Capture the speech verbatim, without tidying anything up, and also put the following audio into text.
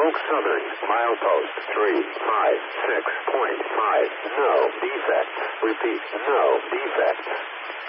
Oak Southern, milepost three five six point five. No defects. Repeat, no defects.